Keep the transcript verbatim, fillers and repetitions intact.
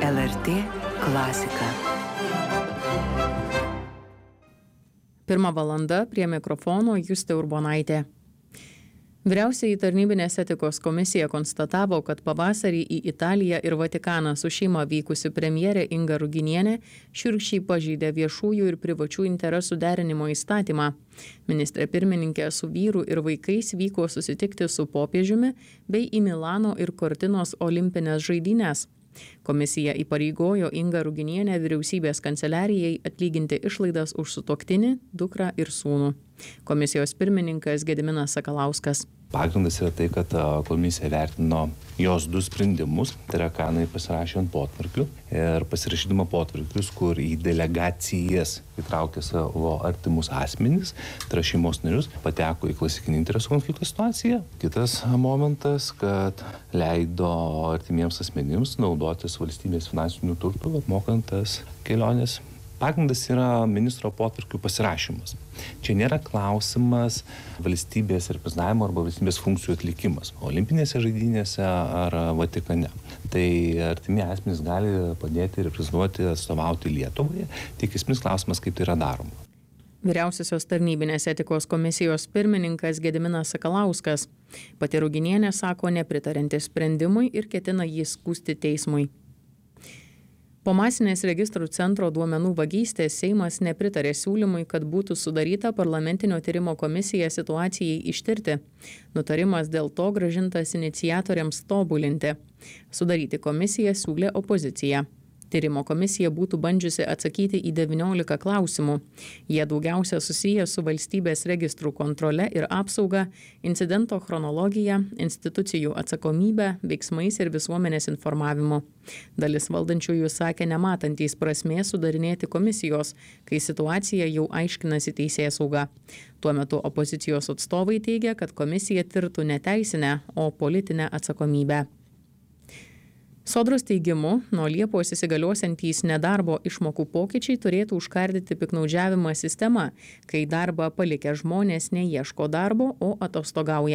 L R T klasika. Pirma valanda, prie mikrofono Justė Urbonaitė. Vyriausioji tarnybinės etikos komisija konstatavo, kad pavasarį į Italiją ir Vatikaną su šeima vykusi premjerė Inga Ruginienė šiurkščiai pažeidė viešųjų ir privačių interesų derinimo įstatymą. Ministrė pirmininkė su vyru ir vaikais vyko susitikti su popiežiumi bei į Milano ir Kortinos olimpinės žaidynes. Komisija įpareigojo Ingą Ruginienę vyriausybės kanceliarijai atlyginti išlaidas už sutuoktinį, dukrą ir sūnų. Komisijos pirmininkas Gediminas Sakalauskas. Pagrindas yra tai, kad komisija vertino jos du sprendimus, tai yra, ką jinai pasirašė ant potvarkių ir pasirašydama potvarkius, kur į delegacijas įtraukė savo artimus asmenys, tai yra šeimos narius, pateko į klasikinį interesų konflikto situaciją. Kitas momentas, kad leido artimiems asmenims naudotis valstybės finansinių turtų, apmokant tas kelionės. Pagrindas yra ministro potvarkių pasirašymas. Čia nėra klausimas valstybės reprezentavimo arba valstybės funkcijų atlikimas olimpinėse žaidynėse ar Vatikane. Tai artimi asmenys gali padėti reprezentuoti, atstovauti Lietuvai, tik esminis klausimas, kaip tai yra daroma. Vyriausiosios tarnybinės etikos komisijos pirmininkas Gediminas Sakalauskas. Pati Ruginienė sako nepritarinti sprendimui ir ketina jį skųsti teismui. Po masinės registrų centro duomenų vagystės Seimas nepritarė siūlymui, kad būtų sudaryta parlamentinio tyrimo komisija situacijai ištirti. Nutarimas dėl to grąžintas iniciatoriams tobulinti. Sudaryti komisiją siūlė opozicija. Tyrimo komisija būtų bandžiusi atsakyti į devyniolika klausimų. Jie daugiausia susiję su valstybės registrų kontrole ir apsauga, incidento chronologija, institucijų atsakomybė, veiksmais ir visuomenės informavimu. Dalis valdančiųjų sakė nematantys prasmės sudarinėti komisijos, kai situacija jau aiškinasi teisėsauga. Tuo metu opozicijos atstovai teigia, kad komisija tirtų ne teisinę, o politinę atsakomybę. Sodros teigimu, nuo Liepos įsigaliosiantys nedarbo išmokų pokyčiai turėtų užkardyti piktnaudžiavimą sistema, kai darbą palikę žmonės neieško darbo, o atostogauja.